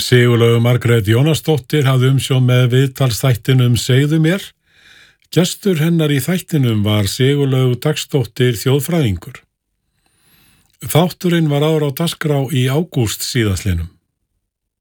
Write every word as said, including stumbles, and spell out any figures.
Sigurlaug Margrét Jónasdóttir hafði umsjón með viðtalsþættinum Segðu mér. Gestur hennar í þættinum var Sigurlaug Dagsdóttir þjóðfræðingur. Þátturinn var áður á dagskrá í ágúst síðastliðnum.